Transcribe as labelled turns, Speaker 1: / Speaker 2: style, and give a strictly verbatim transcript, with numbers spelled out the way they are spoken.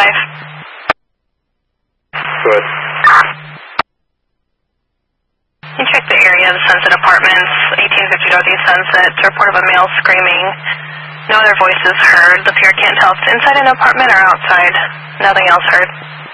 Speaker 1: five.
Speaker 2: Good.
Speaker 1: You check the area of the Sunset Apartments, eighteen fifty Northeast Sunset. It's a report of a male screaming. No other voices heard. The peer can't tell if it's inside an apartment or outside. Nothing else heard.